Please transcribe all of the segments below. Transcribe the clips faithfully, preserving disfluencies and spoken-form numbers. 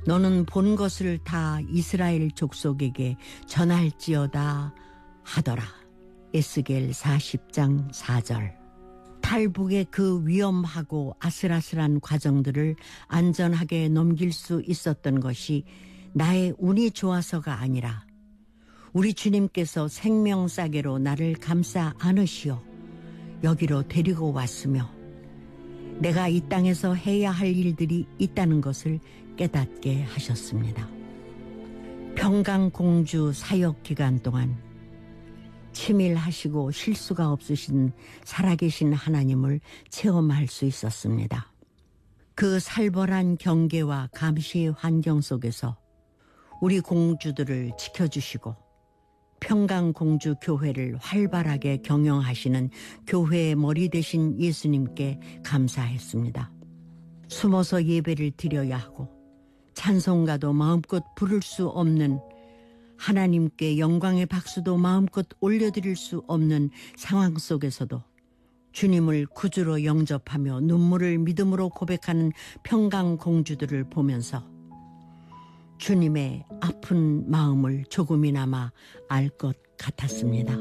너는 본 것을 다 이스라엘 족속에게 전할지어다 하더라. 에스겔 사십 장 사 절. 탈북의 그 위험하고 아슬아슬한 과정들을 안전하게 넘길 수 있었던 것이 나의 운이 좋아서가 아니라 우리 주님께서 생명싸개로 나를 감싸 안으시어 여기로 데리고 왔으며 내가 이 땅에서 해야 할 일들이 있다는 것을 깨닫게 하셨습니다. 평강공주 사역 기간 동안 치밀하시고 실수가 없으신 살아계신 하나님을 체험할 수 있었습니다. 그 살벌한 경계와 감시의 환경 속에서 우리 공주들을 지켜주시고 평강공주 교회를 활발하게 경영하시는 교회의 머리 되신 예수님께 감사했습니다. 숨어서 예배를 드려야 하고 찬송가도 마음껏 부를 수 없는, 하나님께 영광의 박수도 마음껏 올려드릴 수 없는 상황 속에서도 주님을 구주로 영접하며 눈물을 믿음으로 고백하는 평강공주들을 보면서 주님의 아픈 마음을 조금이나마 알 것 같았습니다.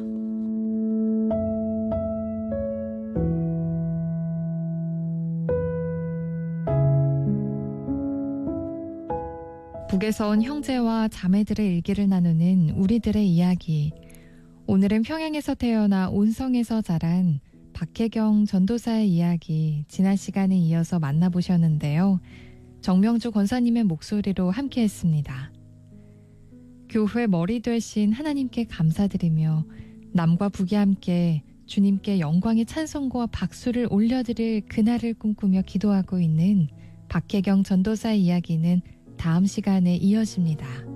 북에서 온 형제와 자매들의 일기를 나누는 우리들의 이야기. 오늘은 평양에서 태어나 온성에서 자란 박혜경 전도사의 이야기, 지난 시간에 이어서 만나보셨는데요. 정명주 권사님의 목소리로 함께했습니다. 교회 머리 되신 하나님께 감사드리며 남과 북이 함께 주님께 영광의 찬송과 박수를 올려드릴 그날을 꿈꾸며 기도하고 있는 박혜경 전도사의 이야기는 다음 시간에 이어집니다.